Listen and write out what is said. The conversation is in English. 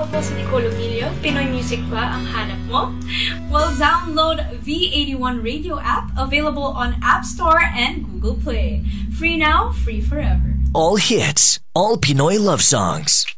Ako po si Nicole Umilio. Pinoy music ba ang hanap mo? Well, download V81 Radio app, available on App Store and Google Play. Free now, free forever. All hits, all Pinoy love songs.